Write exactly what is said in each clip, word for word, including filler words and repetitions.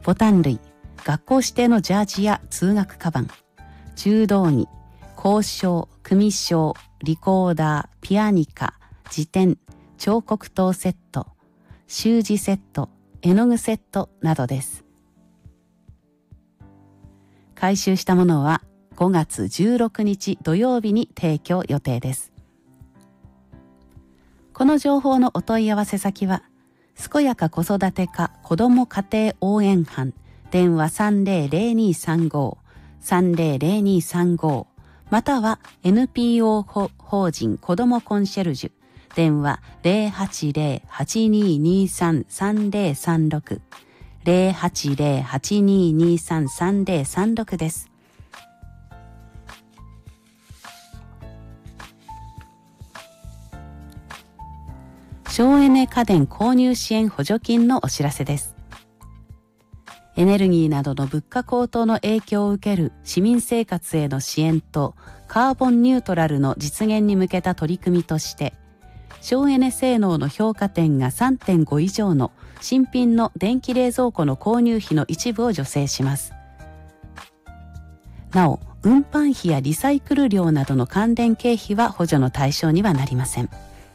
ボタン類、学校指定のジャージや通学カバン、柔道着、校章、組章、リコーダー、ピアニカ、辞典、彫刻刀セット、習字セット、絵の具セットなどです。回収したものはごがつじゅうろくにち土曜日に提供予定です。この情報のお問い合わせ先は、健やか子育て課子ども家庭応援班、電話 さんぜろぜろにさんご さんぜろぜろにさんご または エヌピーオー 法人子どもコンシェルジュ、電話 ゼロはちゼロ はちにーにーさん さんぜろさんろく ゼロはちゼロ はちにーにーさん さんぜろさんろく です。省エネ家電購入支援補助金のお知らせです。エネルギーなどの物価高騰の影響を受ける市民生活への支援とカーボンニュートラルの実現に向けた取り組みとして、省エネ性能の評価点が さんてんご 以上の新品の電気冷蔵庫の購入費の一部を助成します。なお、運搬費やリサイクル料などの関連経費は補助の対象にはなりません。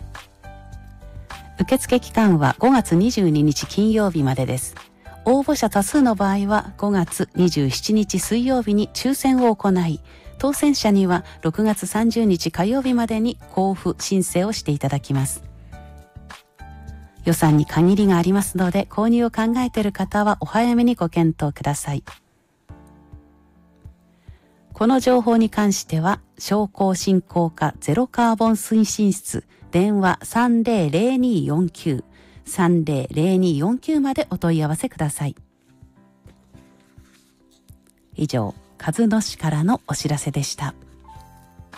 受付期間はごがつにじゅうににち金曜日までです。応募者多数の場合はごがつにじゅうしちにち水曜日に抽選を行い、当選者にはろくがつさんじゅうにち火曜日までに交付申請をしていただきます。予算に限りがありますので、購入を考えている方はお早めにご検討ください。この情報に関しては、商工振興課ゼロカーボン推進室、電話 さんぜろぜろにーよんきゅう さんぜろぜろにーよんきゅうまでお問い合わせください。以上、和野市からのお知らせでした。